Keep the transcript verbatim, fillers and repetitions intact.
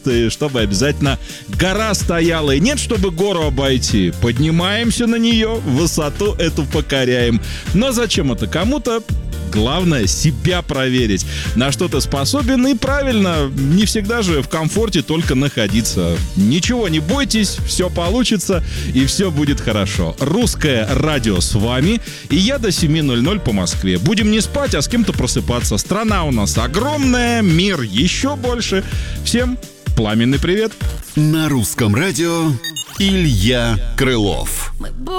и чтобы обязательно гора стояла. И нет, чтобы гору обойти. Поднимаемся на нее, высоту эту покоряем. Но зачем это кому-то? Главное себя проверить, на что ты способен, и правильно, не всегда же в комфорте только находиться. Ничего не бойтесь, все получится и все будет хорошо. Русское радио с вами, и я до семи ноль-ноль по Москве. Будем не спать, а с кем-то просыпаться. Страна у нас огромная, мир еще больше. Всем пламенный привет. На русском радио Илья Крылов.